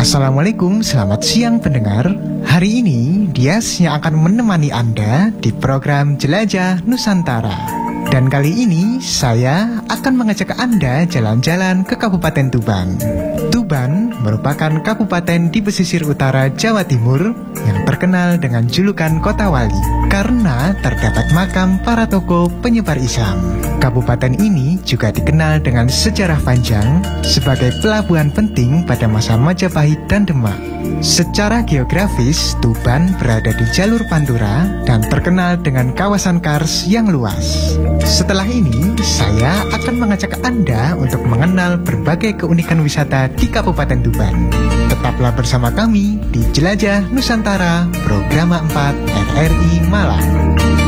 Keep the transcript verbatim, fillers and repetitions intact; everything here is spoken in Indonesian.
Assalamualaikum, selamat siang pendengar. Hari ini Dias yang akan menemani Anda di program Jelajah Nusantara. Dan kali ini saya akan mengajak Anda jalan-jalan ke Kabupaten Tuban. Tuban merupakan kabupaten di pesisir utara Jawa Timur yang terkenal dengan julukan Kota Wali karena terdapat makam para tokoh penyebar Islam. Kabupaten ini juga dikenal dengan sejarah panjang sebagai pelabuhan penting pada masa Majapahit dan Demak. Secara geografis, Tuban berada di jalur Pantura dan terkenal dengan kawasan kars yang luas. Setelah ini, saya akan mengajak Anda untuk mengenal berbagai keunikan wisata di Kabupaten Tuban. Tetaplah bersama kami di Jelajah Nusantara, Program empat R R I Malang.